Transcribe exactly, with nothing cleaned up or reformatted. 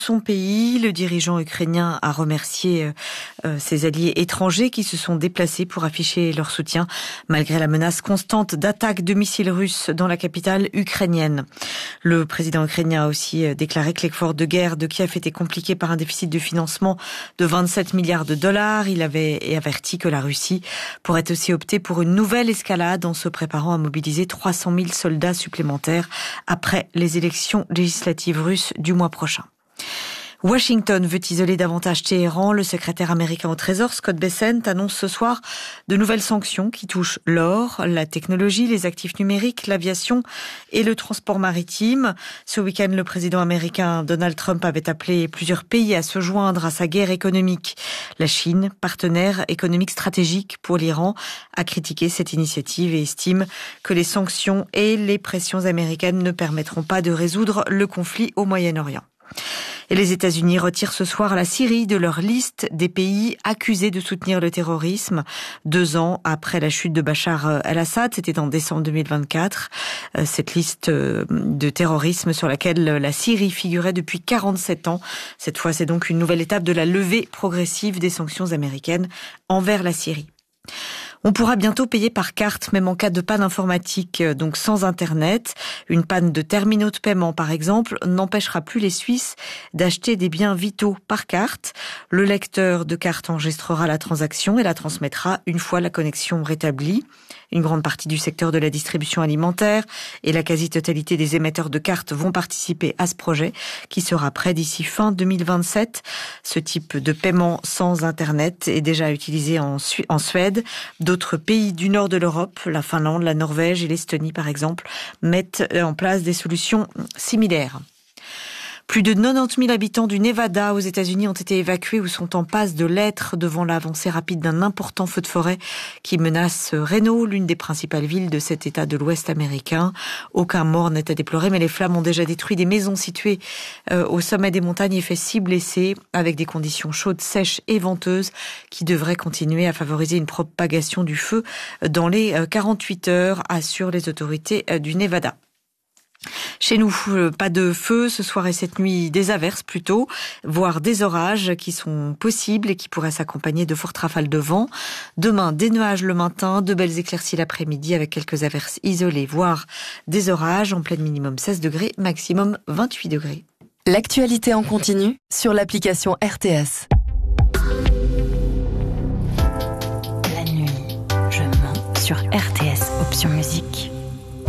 son pays. Le dirigeant ukrainien a remercié euh, ses alliés étrangers qui se sont déplacés pour afficher leur soutien malgré la menace constante d'attaques de missiles russes dans la capitale ukrainienne. Le président ukrainien a aussi déclaré que l'effort de guerre de Kiev était compliqué par un déficit de financement de vingt-sept milliards de dollars. Il avait averti que la Russie pourrait aussi opter pour une nouvelle escalade en se préparant à mobiliser trois cent mille soldats supplémentaires après les élections législatives russes du mois prochain. Washington veut isoler davantage Téhéran. Le secrétaire américain au Trésor, Scott Bessent, annonce ce soir de nouvelles sanctions qui touchent l'or, la technologie, les actifs numériques, l'aviation et le transport maritime. Ce week-end, le président américain Donald Trump avait appelé plusieurs pays à se joindre à sa guerre économique. La Chine, partenaire économique stratégique pour l'Iran, a critiqué cette initiative et estime que les sanctions et les pressions américaines ne permettront pas de résoudre le conflit au Moyen-Orient. Et les États-Unis retirent ce soir la Syrie de leur liste des pays accusés de soutenir le terrorisme. Deux ans après la chute de Bachar el-Assad, c'était en décembre deux mille vingt-quatre. Cette liste de terrorisme sur laquelle la Syrie figurait depuis quarante-sept ans. Cette fois, c'est donc une nouvelle étape de la levée progressive des sanctions américaines envers la Syrie. On pourra bientôt payer par carte, même en cas de panne informatique, donc sans Internet. Une panne de terminaux de paiement, par exemple, n'empêchera plus les Suisses d'acheter des biens vitaux par carte. Le lecteur de carte enregistrera la transaction et la transmettra une fois la connexion rétablie. Une grande partie du secteur de la distribution alimentaire et la quasi-totalité des émetteurs de cartes vont participer à ce projet qui sera prêt d'ici fin deux mille vingt-sept. Ce type de paiement sans Internet est déjà utilisé en, Su- en Suède. D'autres pays du nord de l'Europe, la Finlande, la Norvège et l'Estonie par exemple, mettent en place des solutions similaires. Plus de quatre-vingt-dix mille habitants du Nevada aux États-Unis ont été évacués ou sont en passe de l'être devant l'avancée rapide d'un important feu de forêt qui menace Reno, l'une des principales villes de cet État de l'Ouest américain. Aucun mort n'est à déplorer, mais les flammes ont déjà détruit des maisons situées euh, au sommet des montagnes et fait six blessés, avec des conditions chaudes, sèches et venteuses qui devraient continuer à favoriser une propagation du feu dans les quarante-huit heures, assurent les autorités du Nevada. Chez nous, pas de feu ce soir et cette nuit, des averses plutôt, voire des orages qui sont possibles et qui pourraient s'accompagner de fortes rafales de vent. Demain, des nuages le matin, de belles éclaircies l'après-midi avec quelques averses isolées, voire des orages en pleine minimum seize degrés, maximum vingt-huit degrés. L'actualité en continu sur l'application R T S. La nuit, je mens sur R T S, option musique.